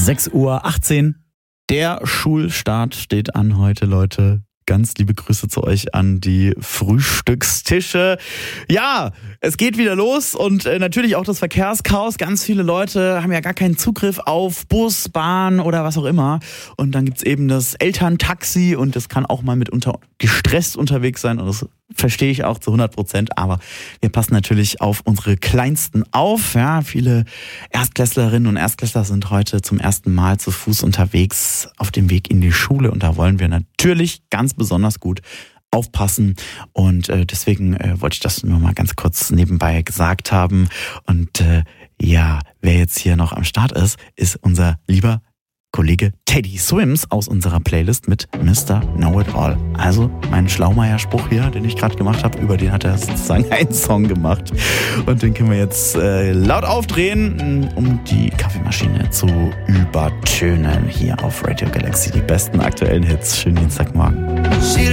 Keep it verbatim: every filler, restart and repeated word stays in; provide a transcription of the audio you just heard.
sechs Uhr achtzehn. Der Schulstart steht an heute, Leute. Ganz liebe Grüße zu euch an die Frühstückstische. Ja, es geht wieder los und äh, natürlich auch das Verkehrschaos. Ganz viele Leute haben ja gar keinen Zugriff auf Bus, Bahn oder was auch immer. Und dann gibt's eben das Elterntaxi und das kann auch mal mitunter gestresst unterwegs sein. Und das verstehe ich auch zu hundert Prozent. Aber wir passen natürlich auf unsere Kleinsten auf. Ja, viele Erstklässlerinnen und Erstklässler sind heute zum ersten Mal zu Fuß unterwegs auf dem Weg in die Schule. Und da wollen wir natürlich ganz besonders gut aufpassen und äh, deswegen äh, wollte ich das nur mal ganz kurz nebenbei gesagt haben und äh, ja, wer jetzt hier noch am Start ist, ist unser lieber Kollege Teddy Swims aus unserer Playlist mit Mister Know-It-All. Also mein Schlaumeier-Spruch hier, den ich gerade gemacht habe, über den hat er sozusagen einen Song gemacht. Und den können wir jetzt äh, laut aufdrehen, um die Kaffeemaschine zu übertönen. Hier auf Radio Galaxy die besten aktuellen Hits. Schönen Dienstagmorgen.